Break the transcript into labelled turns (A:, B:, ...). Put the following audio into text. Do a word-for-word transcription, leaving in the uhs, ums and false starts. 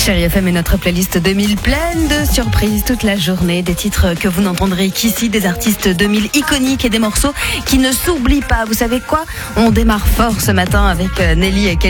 A: Chérie F M est notre playlist deux mille pleine de surprises toute la journée, des titres que vous n'entendrez qu'ici, des artistes deux mille iconiques et des morceaux qui ne s'oublient pas. Vous savez quoi? On démarre fort ce matin avec Nelly et Kelly.